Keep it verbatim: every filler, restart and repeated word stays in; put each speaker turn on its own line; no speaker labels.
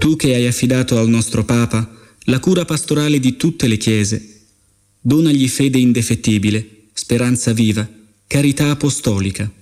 Tu che hai affidato al nostro Papa la cura pastorale di tutte le chiese, donagli fede indefettibile, speranza viva, carità apostolica.